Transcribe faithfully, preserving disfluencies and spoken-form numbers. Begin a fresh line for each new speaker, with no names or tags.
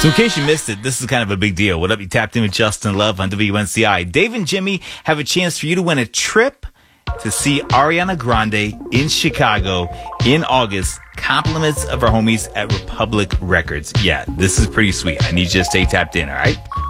So in case you missed it, this is kind of a big deal. What up? You tapped in with Justin Love on W N C I. Dave and Jimmy have a chance for you to win a trip to see Ariana Grande in Chicago in August. Compliments of our homies at Republic Records. Yeah, this is pretty sweet. I need you to stay tapped in, all right?